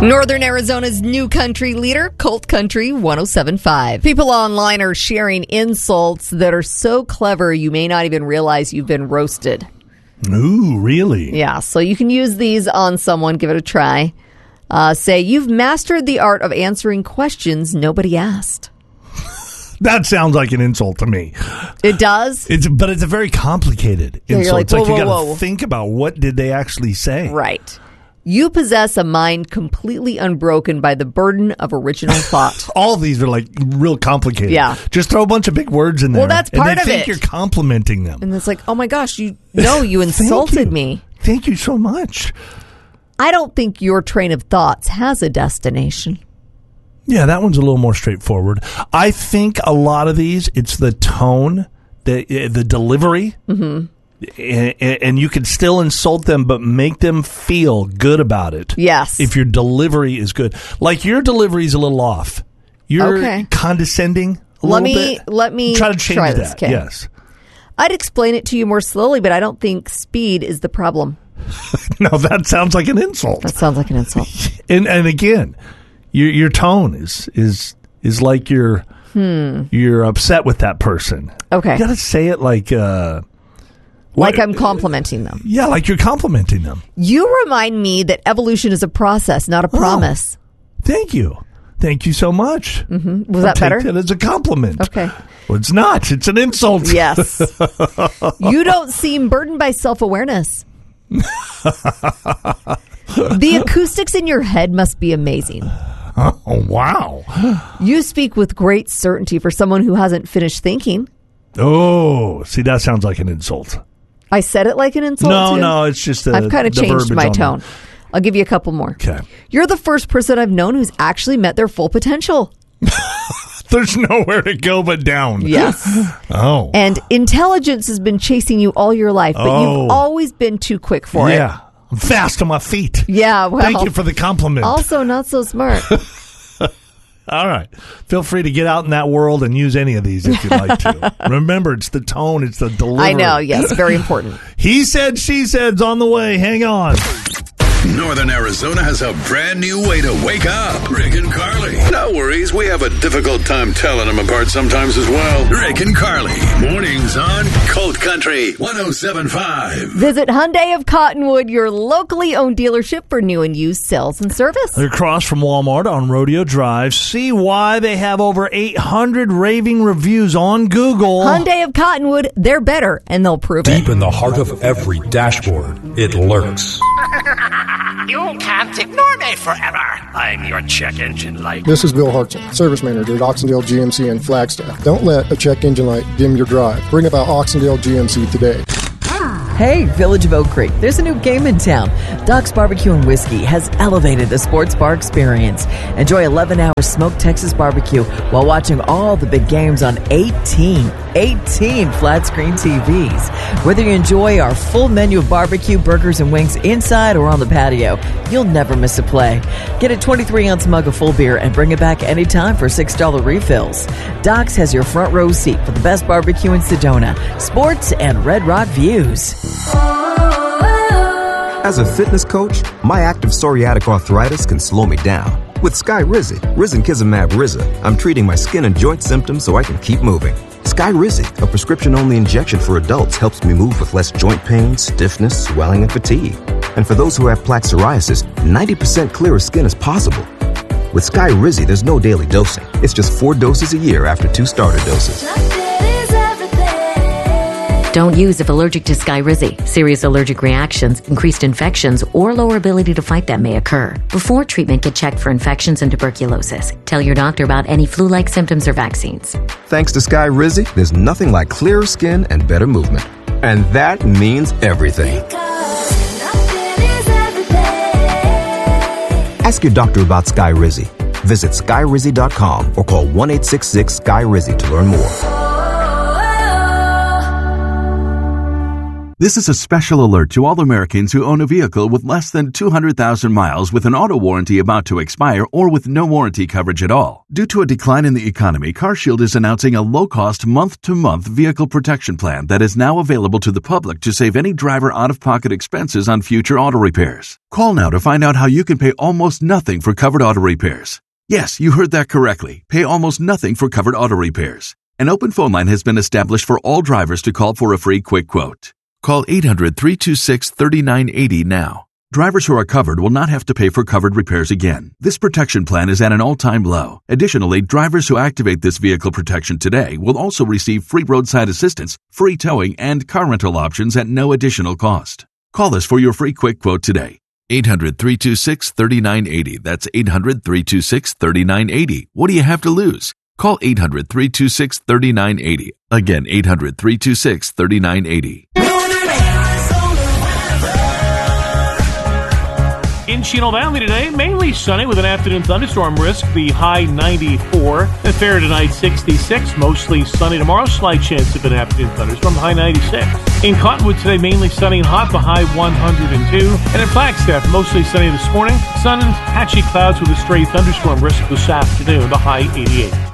Northern Arizona's new country leader, Colt Country 107.5. People online are sharing insults that are so clever you may not even realize you've been roasted. Ooh, really? Yeah, so you can use these on someone. Give it a try. Say, you've mastered the art of answering questions nobody asked. That sounds like an insult to me. It does? But it's a very complicated insult. Like, it's like whoa, you got whoa. to think about what did they actually say. Right. You possess a mind completely unbroken by the burden of original thought. All of these are like real complicated. Yeah. Just throw a bunch of big words in there. Well, that's part and they of think it. You're complimenting them. And it's like, oh my gosh, you insulted me. Thank you so much. I don't think your train of thoughts has a destination. Yeah, that one's a little more straightforward. I think a lot of these, it's the tone, the delivery, and you can still insult them, but make them feel good about it. Yes. If your delivery is good. Like your delivery is a little off. You're condescending a little bit. Let me try to change try that. this, okay? Yes. I'd explain it to you more slowly, but I don't think speed is the problem. No, that sounds like an insult. That sounds like an insult. And again, your tone is like you're upset with that person. Okay. You got to say it like like I'm complimenting them. Yeah, like you're complimenting them. You remind me that evolution is a process, not a promise. Thank you. Thank you so much. Mm-hmm. Was that better? Take that as a compliment. Okay. Well, it's not. It's an insult. Yes. You don't seem burdened by self-awareness. The acoustics in your head must be amazing. Oh, wow. You speak with great certainty for someone who hasn't finished thinking. Oh, see, that sounds like an insult. I said it like an insult? No, it's just I've kind of changed my tone. I'll give you a couple more. Okay. You're the first person I've known who's actually met their full potential. There's nowhere to go but down. Yes. Oh. And intelligence has been chasing you all your life, but you've always been too quick for it. Yeah. I'm fast on my feet. Yeah, well. Thank you for the compliment. Also not so smart. All right. Feel free to get out in that world and use any of these if you'd like to. Remember, it's the tone, it's the delivery. I know, yes, very important. He said, she said's on the way. Hang on. Northern Arizona has a brand new way to wake up. Rick and Carly. No worries, we have a difficult time telling them apart sometimes as well. Rick and Carly. Mornings on Colt Country 107.5. Visit Hyundai of Cottonwood, your locally owned dealership for new and used sales and service. They're across from Walmart on Rodeo Drive. See why they have over 800 raving reviews on Google. Hyundai of Cottonwood, they're better, and they'll prove it. Deep in the heart of every dashboard, it lurks. You can't ignore me forever. I'm your check engine light. This is Bill Hartson, service manager at Oxendale GMC in Flagstaff. Don't let a check engine light dim your drive. Bring about Oxendale GMC today. Hey, Village of Oak Creek, there's a new game in town. Doc's Barbecue and Whiskey has elevated the sports bar experience. Enjoy 11-hour smoked Texas barbecue while watching all the big games on 18 flat screen TVs. Whether you enjoy our full menu of barbecue, burgers, and wings inside or on the patio, you'll never miss a play. Get a 23-ounce mug of full beer and bring it back anytime for $6 refills. Doc's has your front row seat for the best barbecue in Sedona, sports, and Red Rock views. As a fitness coach, my active psoriatic arthritis can slow me down. With Skyrizi, Risankizumab Riza, I'm treating my skin and joint symptoms so I can keep moving. Skyrizi, a prescription-only injection for adults, helps me move with less joint pain, stiffness, swelling, and fatigue. And for those who have plaque psoriasis, 90% clearer skin is possible. With Skyrizi, there's no daily dosing. It's just 4 doses a year after 2 starter doses. Don't use if allergic to Skyrizi. Serious allergic reactions, increased infections, or lower ability to fight them may occur. Before treatment, get checked for infections and tuberculosis. Tell your doctor about any flu-like symptoms or vaccines. Thanks to Skyrizi, there's nothing like clearer skin and better movement. And that means everything. Ask your doctor about Skyrizi. Visit Skyrizi.com or call 1-866-SKY-RIZI to learn more. This is a special alert to all Americans who own a vehicle with less than 200,000 miles with an auto warranty about to expire or with no warranty coverage at all. Due to a decline in the economy, CarShield is announcing a low-cost month-to-month vehicle protection plan that is now available to the public to save any driver out-of-pocket expenses on future auto repairs. Call now to find out how you can pay almost nothing for covered auto repairs. Yes, you heard that correctly. Pay almost nothing for covered auto repairs. An open phone line has been established for all drivers to call for a free quick quote. Call 800-326-3980 now. Drivers who are covered will not have to pay for covered repairs again. This protection plan is at an all-time low. Additionally, drivers who activate this vehicle protection today will also receive free roadside assistance, free towing, and car rental options at no additional cost. Call us for your free quick quote today. 800-326-3980. That's 800-326-3980. What do you have to lose? Call 800-326-3980. Again, 800-326-3980. In Chino Valley today, mainly sunny with an afternoon thunderstorm risk, the high 94. And fair tonight, 66. Mostly sunny tomorrow, slight chance of an afternoon thunderstorm, high 96. In Cottonwood today, mainly sunny and hot, the high 102. And in Flagstaff, mostly sunny this morning, sun and patchy clouds with a stray thunderstorm risk this afternoon, the high 88.